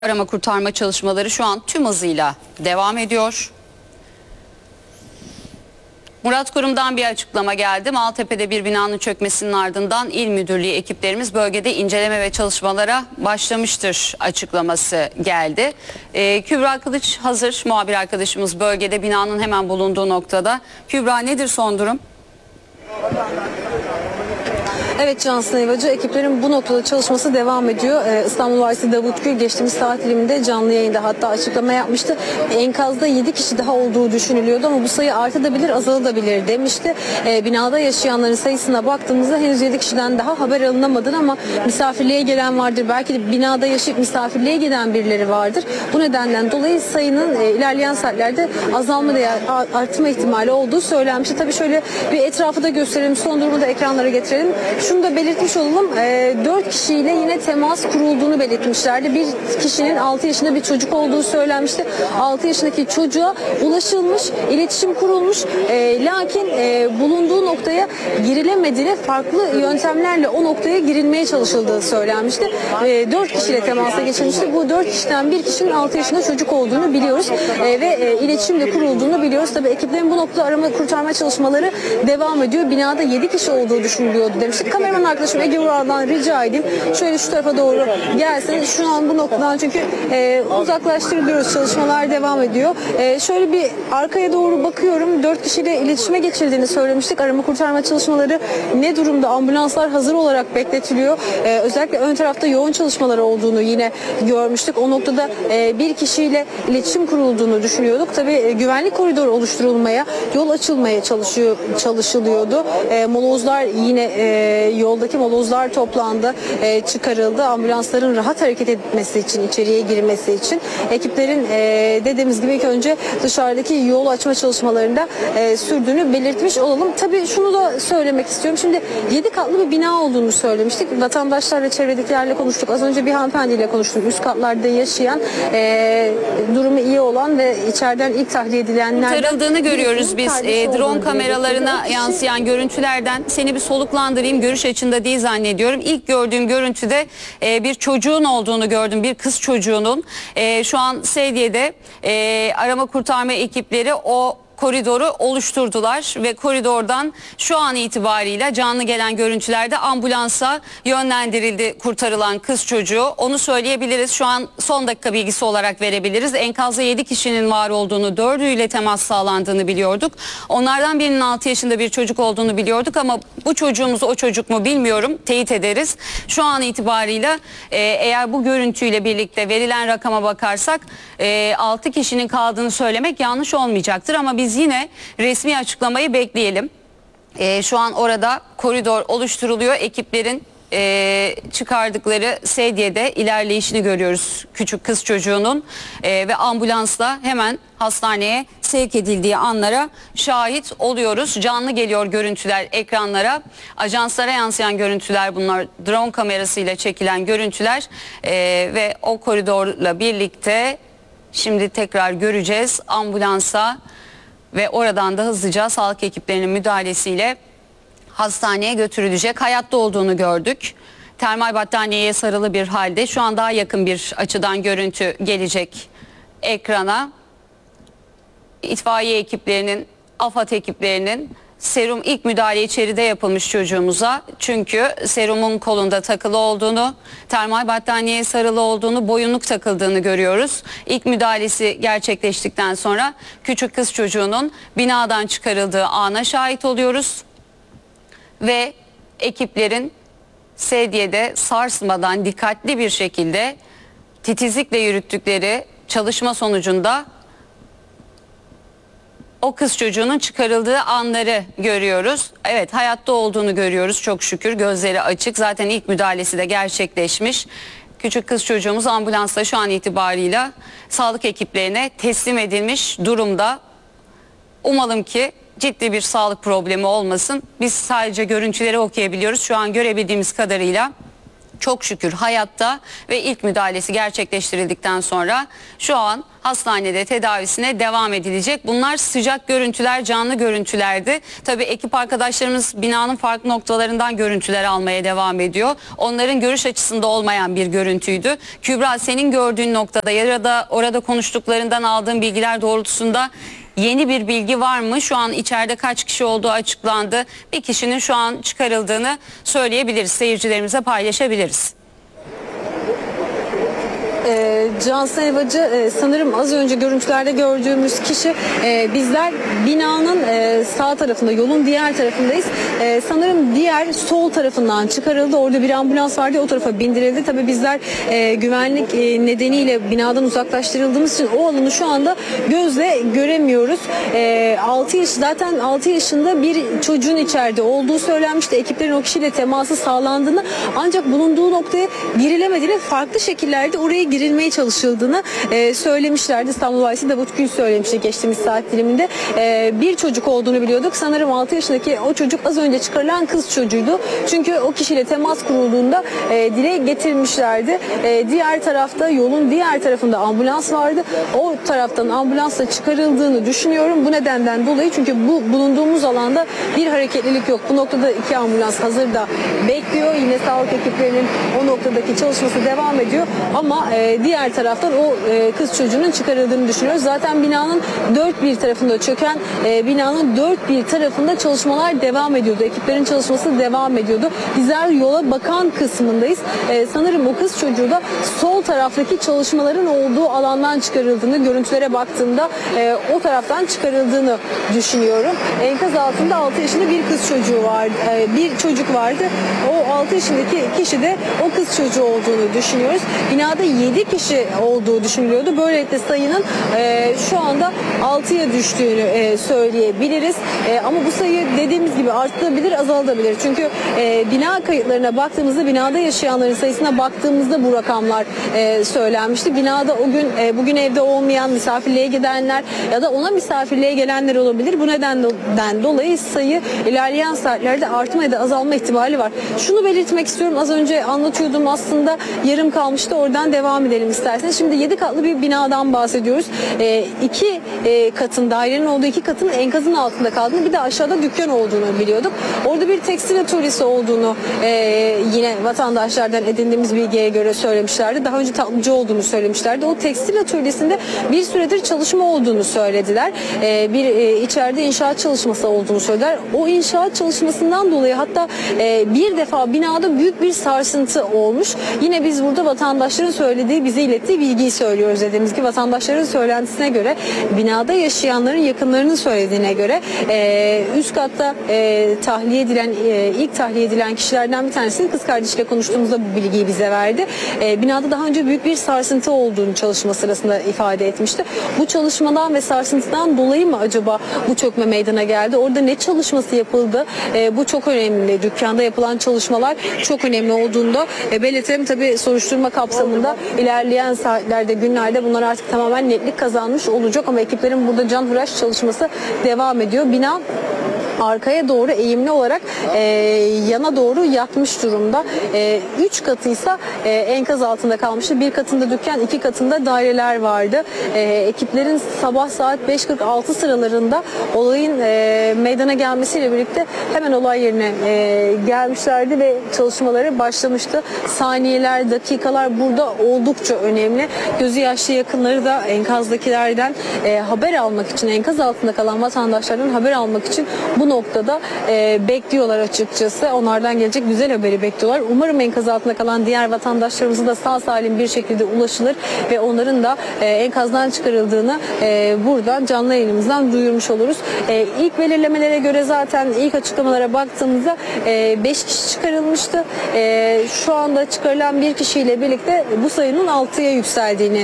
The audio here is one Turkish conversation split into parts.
Arama kurtarma çalışmaları şu an tüm hızıyla devam ediyor. Murat Kurum'dan bir açıklama geldi. Maltepe'de bir binanın çökmesinin ardından İl Müdürlüğü ekiplerimiz bölgede inceleme ve çalışmalara başlamıştır açıklaması geldi. Kübra Kılıç hazır, muhabir arkadaşımız bölgede, binanın hemen bulunduğu noktada. Kübra, nedir son durum? Evet Cansın Ayvacı, ekiplerin bu noktada çalışması devam ediyor. İstanbul Valisi Davutgül geçtiğimiz saat diliminde canlı yayında hatta açıklama yapmıştı. Enkazda 7 kişi daha olduğu düşünülüyordu ama bu sayı artabilir, azalabilir demişti. Binada yaşayanların sayısına baktığımızda henüz 7 kişiden daha haber alınamadığını ama misafirliğe gelen vardır. Belki de binada yaşayıp misafirliğe giden birileri vardır. Bu nedenden dolayı sayının ilerleyen saatlerde azalma veya artma ihtimali olduğu söylenmişti. Tabii şöyle bir etrafı da gösterelim, son durumu da ekranlara getirelim. Şunu da belirtmiş olalım, 4 kişiyle yine temas kurulduğunu belirtmişlerdi. Bir kişinin 6 yaşında bir çocuk olduğu söylenmişti. 6 yaşındaki çocuğa ulaşılmış, iletişim kurulmuş, lakin bulunduğu noktaya girilemediğini, farklı yöntemlerle o noktaya girilmeye çalışıldığı söylenmişti. 4 kişiyle temasa geçilmişti. Bu 4 kişiden bir kişinin 6 yaşında çocuk olduğunu biliyoruz ve iletişim de kurulduğunu biliyoruz. Tabii ekiplerin bu noktada arama kurtarma çalışmaları devam ediyor. Binada 7 kişi olduğu düşünülüyordu demiştik. Kameraman arkadaşım Ege Vural'dan rica edeyim. Şöyle şu tarafa doğru gelsin. Şu an bu noktadan çünkü uzaklaştırılıyoruz. Çalışmalar devam ediyor. Şöyle bir arkaya doğru bakıyorum. 4 kişiyle iletişime geçildiğini söylemiştik. Arama kurtarma çalışmaları ne durumda? Ambulanslar hazır olarak bekletiliyor. Özellikle ön tarafta yoğun çalışmaları olduğunu yine görmüştük. O noktada bir kişiyle iletişim kurulduğunu düşünüyorduk. Tabii güvenlik koridoru oluşturulmaya, yol açılmaya çalışılıyordu. Molozlar yine yoldaki molozlar toplandı, çıkarıldı. Ambulansların rahat hareket etmesi için, içeriye girmesi için ekiplerin dediğimiz gibi ilk önce dışarıdaki yol açma çalışmalarında sürdüğünü belirtmiş olalım. Tabii şunu da söylemek istiyorum. Şimdi 7 katlı bir bina olduğunu söylemiştik. Vatandaşlarla, çevredekilerle konuştuk. Az önce bir hanımefendiyle konuştum. Üst katlarda yaşayan, durumu iyi olan ve içeriden ilk tahliye edilenlerden Kurtarıldığını görüyoruz biz. Drone kameralarına yansıyan görüntülerden. Seni bir soluklandırayım. Görüş açında değil zannediyorum. İlk gördüğüm görüntüde bir çocuğun olduğunu gördüm. Bir kız çocuğunun. Şu an Sedye'de arama kurtarma ekipleri o koridoru oluşturdular ve koridordan şu an itibariyle canlı gelen görüntülerde ambulansa yönlendirildi kurtarılan kız çocuğu. Onu söyleyebiliriz. Şu an son dakika bilgisi olarak verebiliriz. Enkazda 7 kişinin var olduğunu, 4'üyle temas sağlandığını biliyorduk. Onlardan birinin 6 yaşında bir çocuk olduğunu biliyorduk ama bu çocuğumuz o çocuk mu bilmiyorum. Teyit ederiz. Şu an itibariyle eğer bu görüntüyle birlikte verilen rakama bakarsak 6 kişinin kaldığını söylemek yanlış olmayacaktır ama biz yine resmi açıklamayı bekleyelim. Şu an orada koridor oluşturuluyor. Ekiplerin çıkardıkları sedyede ilerleyişini görüyoruz küçük kız çocuğunun ve ambulansla hemen hastaneye sevk edildiği anlara şahit oluyoruz. Canlı geliyor görüntüler ekranlara. Ajanslara yansıyan görüntüler bunlar. Drone kamerasıyla çekilen görüntüler ve o koridorla birlikte şimdi tekrar göreceğiz ambulansa ve oradan da hızlıca sağlık ekiplerinin müdahalesiyle hastaneye götürülecek. Hayatta olduğunu gördük. Termal battaniyeye sarılı bir halde. Şu an daha yakın bir açıdan görüntü gelecek ekrana. İtfaiye ekiplerinin, AFAD ekiplerinin serum ilk müdahale içeride yapılmış çocuğumuza. Çünkü serumun kolunda takılı olduğunu, termal battaniyeye sarılı olduğunu, boyunluk takıldığını görüyoruz. İlk müdahalesi gerçekleştikten sonra küçük kız çocuğunun binadan çıkarıldığı ana şahit oluyoruz. Ve ekiplerin sedyede sarsmadan dikkatli bir şekilde titizlikle yürüttükleri çalışma sonucunda o kız çocuğunun çıkarıldığı anları görüyoruz. Evet, hayatta olduğunu görüyoruz çok şükür, gözleri açık. Zaten ilk müdahalesi de gerçekleşmiş. Küçük kız çocuğumuz ambulansla şu an itibarıyla sağlık ekiplerine teslim edilmiş durumda. Umalım ki ciddi bir sağlık problemi olmasın. Biz sadece görüntüleri okuyabiliyoruz. Şu an görebildiğimiz kadarıyla çok şükür hayatta ve ilk müdahalesi gerçekleştirildikten sonra şu an hastanede tedavisine devam edilecek. Bunlar sıcak görüntüler, canlı görüntülerdi. Tabii ekip arkadaşlarımız binanın farklı noktalarından görüntüler almaya devam ediyor. Onların görüş açısında olmayan bir görüntüydü. Kübra, senin gördüğün noktada ya da orada konuştuklarından aldığın bilgiler doğrultusunda yeni bir bilgi var mı? Şu an içeride kaç kişi olduğu açıklandı. Bir kişinin şu an çıkarıldığını söyleyebiliriz. Seyircilerimize paylaşabiliriz. Cansel Evacı, sanırım az önce görüntülerde gördüğümüz kişi, bizler binanın sağ tarafında, yolun diğer tarafındayız. Sanırım diğer sol tarafından çıkarıldı. Orada bir ambulans vardı, o tarafa bindirildi. Tabii bizler güvenlik nedeniyle binadan uzaklaştırıldığımız için o alanı şu anda gözle göremiyoruz. 6 yaşında bir çocuğun içeride olduğu söylenmişti. Ekiplerin o kişiyle teması sağlandığını, ancak bulunduğu noktaya girilemediğini, farklı şekillerde oraya girilmeye çalışıldığını söylemişlerdi. İstanbul Valisi Davut Gül söylemişti geçtiğimiz saat diliminde. Bir çocuk olduğunu biliyorduk. Sanırım 6 yaşındaki o çocuk az önce çıkarılan kız çocuğuydu. Çünkü o kişiyle temas kurulduğunda dile getirmişlerdi. Diğer tarafta, yolun diğer tarafında ambulans vardı. O taraftan ambulansla çıkarıldığını düşünüyorum. Bu nedenden dolayı, çünkü bu bulunduğumuz alanda bir hareketlilik yok. Bu noktada 2 ambulans hazırda bekliyor. Yine sağlık ekiplerinin o noktadaki çalışması devam ediyor. Ama diğer taraftan o kız çocuğunun çıkarıldığını düşünüyoruz. Zaten binanın dört bir tarafında çöken binanın dört bir tarafında çalışmalar devam ediyordu. Ekiplerin çalışması devam ediyordu. Bizler yola bakan kısmındayız. Sanırım o kız çocuğu da sol taraftaki çalışmaların olduğu alandan çıkarıldığını, görüntülere baktığımda o taraftan çıkarıldığını düşünüyorum. Enkaz altında 6 yaşında bir kız çocuğu vardı. Bir çocuk vardı. O 6 yaşındaki kişi de o kız çocuğu olduğunu düşünüyoruz. Binada 7 kişi olduğu düşünülüyordu. Böylelikle sayının şu anda 6'ya düştüğünü söyleyebiliriz. Ama bu sayı dediğimiz gibi artabilir, azalabilir. Çünkü bina kayıtlarına baktığımızda, binada yaşayanların sayısına baktığımızda bu rakamlar söylenmişti. Binada o gün, bugün evde olmayan, misafirliğe gidenler ya da ona misafirliğe gelenler olabilir. Bu nedenden dolayı sayı ilerleyen saatlerde artma ya da azalma ihtimali var. Şunu belirtmek istiyorum. Az önce anlatıyordum, aslında yarım kalmıştı. Oradan devam edelim isterseniz. Şimdi 7 katlı bir binadan bahsediyoruz. 2 katın, dairenin olduğu 2 katın enkazın altında kaldığını, bir de aşağıda dükkan olduğunu biliyorduk. Orada bir tekstil atölyesi olduğunu yine vatandaşlardan edindiğimiz bilgiye göre söylemişlerdi. Daha önce tatlıcı olduğunu söylemişlerdi. O tekstil atölyesinde bir süredir çalışma olduğunu söylediler. Bir içeride inşaat çalışması olduğunu söylediler. O inşaat çalışmasından dolayı hatta bir defa binada büyük bir sarsıntı olmuş. Yine biz burada vatandaşların söylediği, bize ilettiği bilgiyi söylüyoruz. Dediğimiz gibi vatandaşların söylentisine göre, binada yaşayanların yakınlarının söylediğine göre üst katta tahliye edilen, ilk tahliye edilen kişilerden bir tanesinin kız kardeşiyle konuştuğumuzda bu bilgiyi bize verdi. Binada daha önce büyük bir sarsıntı olduğunu çalışma sırasında ifade etmişti. Bu çalışmadan ve sarsıntıdan dolayı mı acaba bu çökme meydana geldi? Orada ne çalışması yapıldı? Bu çok önemli. Dükkanda yapılan çalışmalar çok önemli olduğunda belirtelim. Tabii soruşturma kapsamında ilerleyen saatlerde, günlerde bunlar artık tamamen netlik kazanmış olacak, ama ekiplerin burada canhıraş çalışması devam ediyor. Bina arkaya doğru eğimli olarak yana doğru yatmış durumda. 3 katıysa enkaz altında kalmıştı. Bir katında dükkan, 2 katında daireler vardı. Ekiplerin sabah saat 5.46 sıralarında olayın meydana gelmesiyle birlikte hemen olay yerine gelmişlerdi ve çalışmaları başlamıştı. Saniyeler, dakikalar burada oldukça önemli. Gözü yaşlı yakınları da enkazdakilerden haber almak için, enkaz altında kalan vatandaşlardan haber almak için bu noktada bekliyorlar açıkçası. Onlardan gelecek güzel haberi bekliyorlar. Umarım enkaz altında kalan diğer vatandaşlarımıza da sağ salim bir şekilde ulaşılır ve onların da enkazdan çıkarıldığını buradan canlı yayınımızdan duyurmuş oluruz. İlk belirlemelere göre, zaten ilk açıklamalara baktığımızda 5 kişi çıkarılmıştı. Şu anda çıkarılan bir kişiyle birlikte bu sayının 6'ya yükseldiğini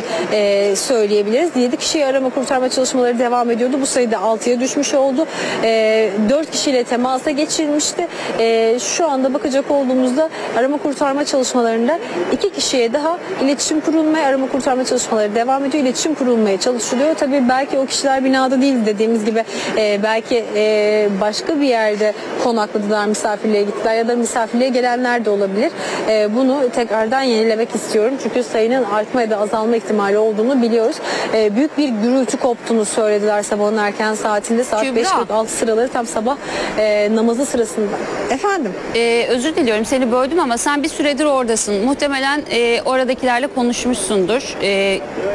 söyleyebiliriz. 7 kişiyi arama kurtarma çalışmaları devam ediyordu. Bu sayı da 6'ya düşmüş oldu. 4 kişiyle temasa geçilmişti. Şu anda bakacak olduğumuzda arama kurtarma çalışmalarında 2 kişiye daha iletişim kurulmaya, arama kurtarma çalışmaları devam ediyor. İletişim kurulmaya çalışılıyor. Tabii belki o kişiler binada değil, dediğimiz gibi belki başka bir yerde konakladılar, misafirliğe gittiler ya da misafirliğe gelenler de olabilir. Bunu tekrardan yenilemek istiyorum. Çünkü sayının artma ya da azalma ihtimali olduğunu biliyoruz. Büyük bir gürültü koptuğunu söylediler sabahın erken saatinde. Saat Kübra. 5.46 sıraları tam sabah namazı sırasında. Efendim? Özür diliyorum, seni böldüm ama sen bir süredir oradasın. Muhtemelen oradakilerle konuşmuşsundur.